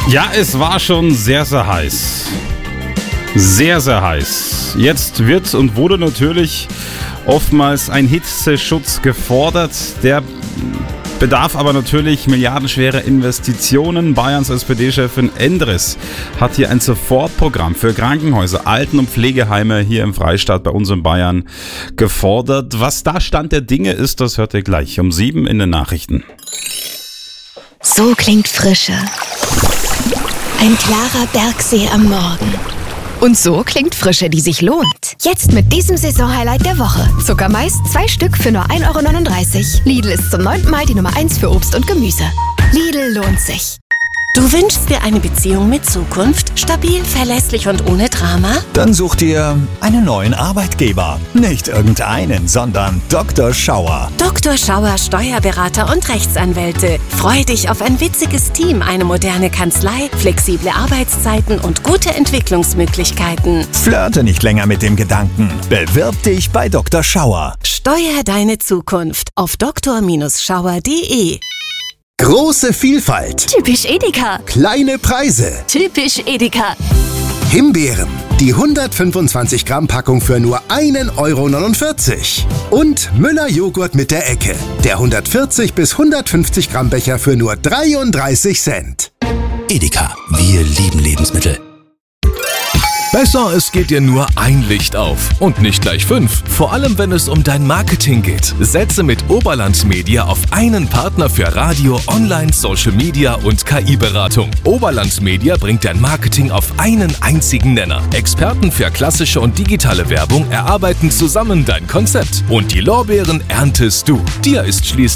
Ja, es war schon sehr, sehr heiß. Sehr, sehr heiß. Jetzt wird und wurde natürlich oftmals ein Hitzeschutz gefordert. Der bedarf aber natürlich milliardenschwerer Investitionen. Bayerns SPD-Chefin Endres hat hier ein Sofortprogramm für Krankenhäuser, Alten- und Pflegeheime hier im Freistaat bei uns in Bayern gefordert. Was da Stand der Dinge ist, das hört ihr gleich um 7 in den Nachrichten. So klingt Frische. Ein klarer Bergsee am Morgen. Und so klingt Frische, die sich lohnt. Jetzt mit diesem Saisonhighlight der Woche. Zuckermais 2 Stück für nur 1,39 €. Lidl ist zum 9. Mal die Nummer 1 für Obst und Gemüse. Lidl lohnt sich. Du wünschst dir eine Beziehung mit Zukunft? Stabil, verlässlich und ohne Drama? Dann such dir einen neuen Arbeitgeber. Nicht irgendeinen, sondern Dr. Schauer. Dr. Schauer, Steuerberater und Rechtsanwälte. Freu dich auf ein witziges Team, eine moderne Kanzlei, flexible Arbeitszeiten und gute Entwicklungsmöglichkeiten. Flirte nicht länger mit dem Gedanken. Bewirb dich bei Dr. Schauer. Steuer deine Zukunft auf dr-schauer.de. Große Vielfalt. Typisch Edeka. Kleine Preise. Typisch Edeka. Himbeeren. Die 125 Gramm Packung für nur 1,49 €. Und Müller Joghurt mit der Ecke. Der 140 bis 150 Gramm Becher für nur 33 Cent. Edeka, wir lieben Lebensmittel. Besser, es geht dir nur ein Licht auf und nicht gleich 5. Vor allem, wenn es um dein Marketing geht. Setze mit Oberland Media auf einen Partner für Radio, Online, Social Media und KI-Beratung. Oberland Media bringt dein Marketing auf einen einzigen Nenner. Experten für klassische und digitale Werbung erarbeiten zusammen dein Konzept. Und die Lorbeeren erntest du. Dir ist schließlich